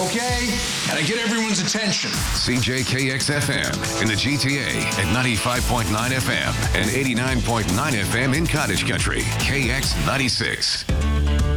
Okay? And I get everyone's attention. CJKX-FM in the GTA at 95.9 FM and 89.9 FM in Cottage Country. KX96.